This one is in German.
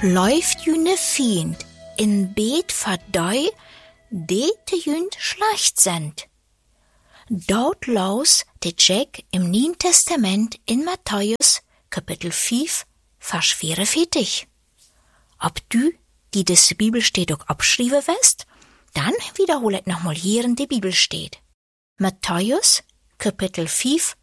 läuft jüne Fiend in Beet verdei, dete jünd schlecht sind. Dort los de Jack im Neuen Testament in Matthäus, Kapitel 5, Vers 44. Ob du, die des Bibel steht, auch abschrieben wirst, dann wiederhole ich nochmal hier in die Bibel steht. Matthäus, Kapitel 5,